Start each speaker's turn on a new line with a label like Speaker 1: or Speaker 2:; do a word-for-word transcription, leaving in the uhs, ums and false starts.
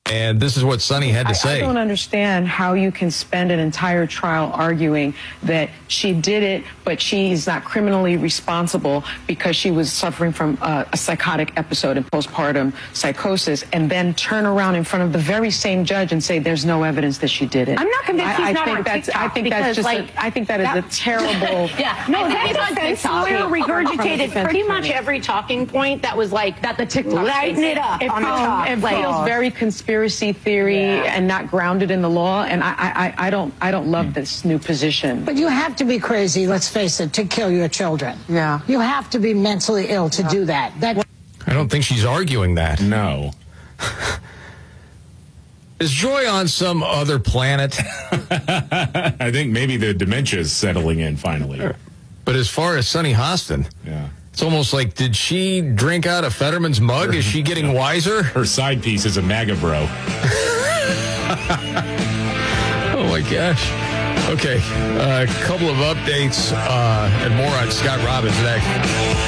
Speaker 1: And this is what Sonny had to
Speaker 2: I,
Speaker 1: say.
Speaker 2: I don't understand how you can spend an entire trial arguing that she did it, but she's not criminally responsible because she was suffering from uh, a psychotic episode and postpartum psychosis, and then turn around in front of the very same judge and say there's no evidence that she did it.
Speaker 3: I'm not convinced
Speaker 2: I,
Speaker 3: he's
Speaker 2: I
Speaker 3: not
Speaker 2: think
Speaker 3: on
Speaker 2: that's,
Speaker 3: TikTok
Speaker 2: I think
Speaker 3: because,
Speaker 2: that's just.
Speaker 3: like,
Speaker 2: a, I think that is
Speaker 3: that,
Speaker 2: a terrible.
Speaker 3: Yeah, no, that defense lawyer regurgitated pretty much every talking point that was like
Speaker 2: that the TikTok
Speaker 3: lighten it up
Speaker 2: it
Speaker 3: on the
Speaker 2: feels,
Speaker 3: top.
Speaker 2: It
Speaker 3: like,
Speaker 2: feels very conspiracy theory
Speaker 3: yeah.
Speaker 2: and not grounded in the law, and I, I, I don't, I don't love this new position.
Speaker 4: But you have to be crazy, let's face it, to kill your children.
Speaker 2: Yeah.
Speaker 4: You have to be mentally ill to yeah. do that. That.
Speaker 1: I don't think she's arguing that.
Speaker 5: No.
Speaker 1: Is Joy on some other planet?
Speaker 5: I think maybe the dementia is settling in finally.
Speaker 1: But as far as Sonny Hostin,
Speaker 5: yeah.
Speaker 1: It's almost like, did she drink out of Fetterman's mug? Is she getting wiser?
Speaker 5: Her side piece is a MAGA bro.
Speaker 1: Oh, my gosh. Okay, a uh, couple of updates uh, and more on Scott Robbins next.